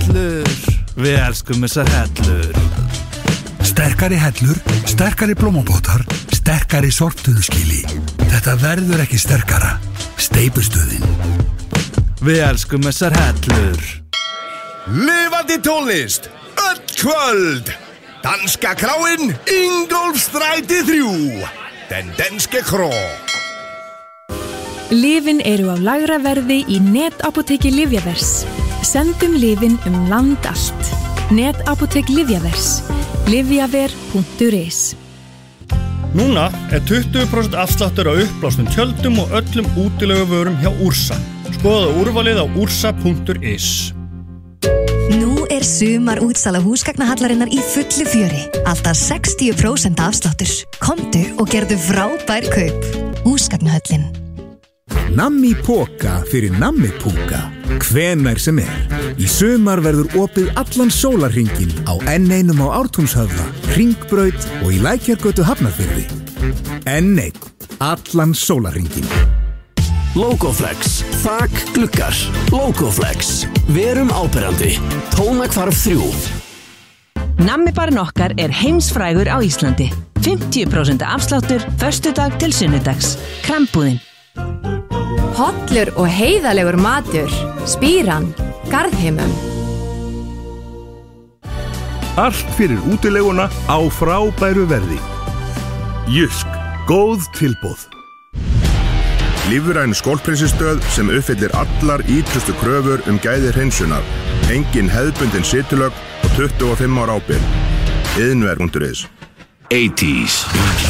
hellur. Við elskum þessar hellur. Sterkari hellur, sterkari blómabótar, sterkari sortuðuskili. Þetta verður ekki sterkara. Steypustöðin. Við elskum þessar hellur. Lifandi tónlist, öll kvöld. Danska kráin, Ingólfsstræti 3. Den danske krå. Lyfin eru á lægra verði í Netapotek Lyfjavers. Sendum lyfin land allt. Netapotek Lyfjavers. Lyfjaver.is. Núna 20% afsláttur á uppblásnum tjöldum og öllum útileguvörum hjá Ursa. Skoða úrvalið á ursa.is. Nú sumar útsala húsgagnahallarinnar í fullu fjöri. Alltaf 60% afsláttur. Komdu og gerðu frábær kaup. Húsgagnahöllin. Nammi Póka fyrir Nammi Púka. Hvenær sem Í sumar verður opið allan sólarhringinn á N1 á Ártúnshöfða, Hringbraut og í Lækjargötu Hafnarfirði. N1, allan sólarhringinn. Logoflex, þak, gluggar. Logoflex, verum áberandi. Tónakvarf 3. Nammibarinn okkar heimsfrægur á Íslandi. 50% afsláttur, föstudag til sunnudags. Krambúðin. Hollur og heiðalegur matur. Spíran, Garðheimum. Allt fyrir útileguna á frábæru verði. Jysk, góð tilboð. Lífræn skólprinsistöð sem uppfyllir allar ítrustu kröfur gæði hreinsunar. Engin hefðbundin situlögn og 25 ára ábyrgð. Iðnver.is. 80s.